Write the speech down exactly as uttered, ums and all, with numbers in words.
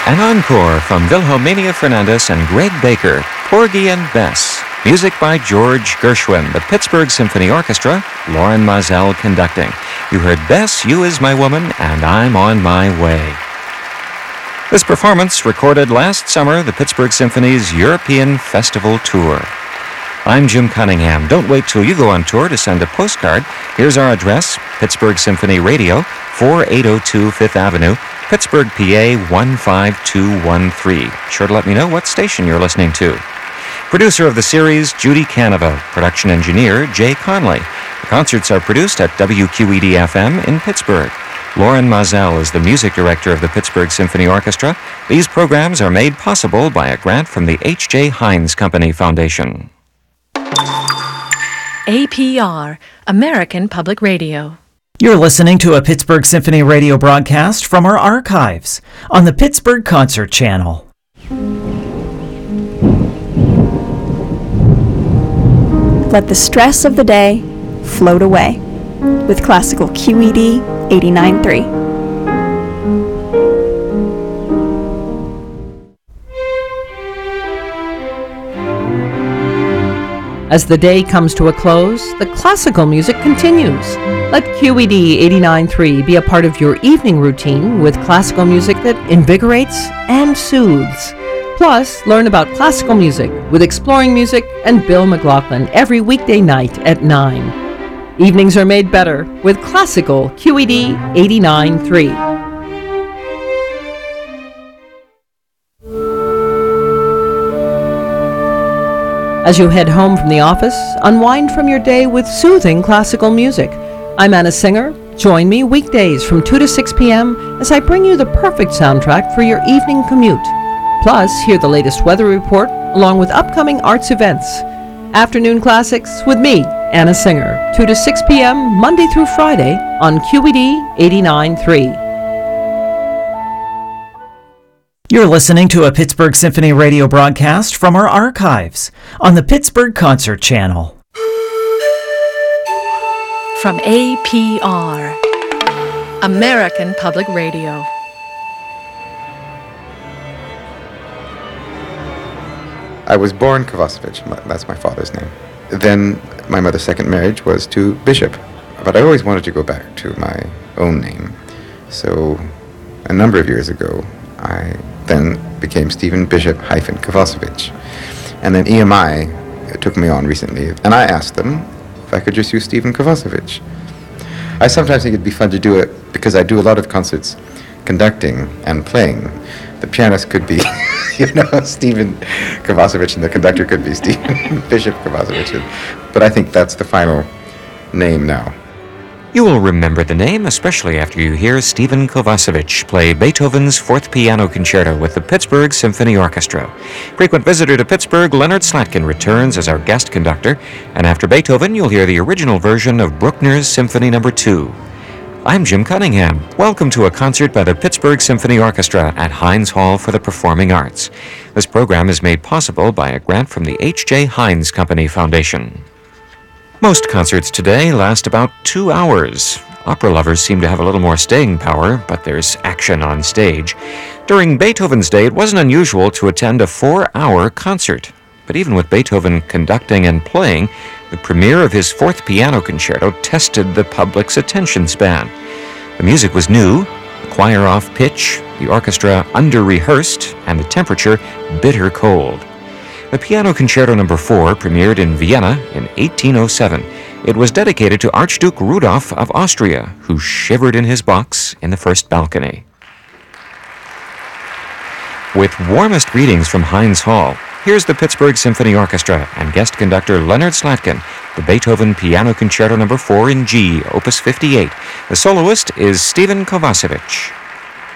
An encore from Wilhelmina Fernandez and Greg Baker, Porgy and Bess. Music by George Gershwin, the Pittsburgh Symphony Orchestra, Loren Mazel conducting. You heard Bess, You Is My Woman, and I'm On My Way. This performance recorded last summer, the Pittsburgh Symphony's European Festival Tour. I'm Jim Cunningham. Don't wait till you go on tour to send a postcard. Here's our address, Pittsburgh Symphony Radio, forty-eight oh two Fifth Avenue, Pittsburgh, P A one five two one three. Sure to let me know what station you're listening to. Producer of the series, Judy Canova. Production engineer, Jay Conley. The concerts are produced at W Q E D F M in Pittsburgh. Loren Mazel is the music director of the Pittsburgh Symphony Orchestra. These programs are made possible by a grant from the H J. Heinz Company Foundation. A P R, American Public Radio. You're listening to a Pittsburgh Symphony Radio broadcast from our archives on the Pittsburgh Concert Channel. Let the stress of the day float away with classical Q E D eighty-nine point three. As the day comes to a close, the classical music continues. Let Q E D eighty-nine point three be a part of your evening routine with classical music that invigorates and soothes. Plus, learn about classical music with Exploring Music and Bill McLaughlin every weekday night at nine. Evenings are made better with classical Q E D eighty-nine point three. As you head home from the office, unwind from your day with soothing classical music. I'm Anna Singer. Join me weekdays from two to six p.m. as I bring you the perfect soundtrack for your evening commute. Plus, hear the latest weather report along with upcoming arts events. Afternoon Classics with me, Anna Singer, two to six p.m. Monday through Friday on Q E D eighty-nine point three. You're listening to a Pittsburgh Symphony Radio broadcast from our archives on the Pittsburgh Concert Channel. From A P R, American Public Radio. I was born Kovacevic, that's my father's name. Then my mother's second marriage was to Bishop, but I always wanted to go back to my own name. So a number of years ago, I then became Stephen Bishop hyphen Kovacevic. And then E M I took me on recently, and I asked them if I could just use Stephen Kovacevic. I sometimes think it'd be fun to do it because I do a lot of concerts conducting and playing. The pianist could be, you know, Stephen Kovacevic, and the conductor could be Stephen Bishop Kovacevic. But I think that's the final name now. You will remember the name, especially after you hear Stephen Kovacevic play Beethoven's Fourth Piano Concerto with the Pittsburgh Symphony Orchestra. Frequent visitor to Pittsburgh, Leonard Slatkin returns as our guest conductor, and after Beethoven, you'll hear the original version of Bruckner's Symphony Number Two. I'm Jim Cunningham. Welcome to a concert by the Pittsburgh Symphony Orchestra at Heinz Hall for the Performing Arts. This program is made possible by a grant from the H J. Heinz Company Foundation. Most concerts today last about two hours. Opera lovers seem to have a little more staying power, but there's action on stage. During Beethoven's day, it wasn't unusual to attend a four-hour concert. But even with Beethoven conducting and playing, the premiere of his Fourth Piano Concerto tested the public's attention span. The music was new, the choir off pitch, the orchestra under-rehearsed, and the temperature bitter cold. The Piano Concerto Number Four premiered in Vienna in eighteen oh seven. It was dedicated to Archduke Rudolph of Austria, who shivered in his box in the first balcony. With warmest greetings from Heinz Hall, here's the Pittsburgh Symphony Orchestra and guest conductor Leonard Slatkin, the Beethoven Piano Concerto Number Four in G, Opus fifty-eight. The soloist is Stephen Kovacevic.